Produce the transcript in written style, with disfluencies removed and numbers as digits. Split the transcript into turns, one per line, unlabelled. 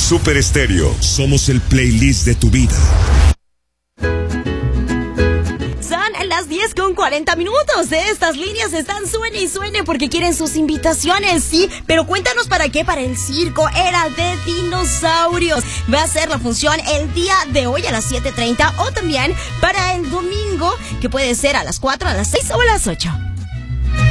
Super Estéreo, somos el playlist de tu vida.
Son las 10:40. Estas líneas están suene y suene porque quieren sus invitaciones, sí. Pero cuéntanos para qué, para el circo Era de Dinosaurios. Va a ser la función el día de hoy a las 7:30 o también para el domingo, que puede ser a las 4, a las 6 o a las 8.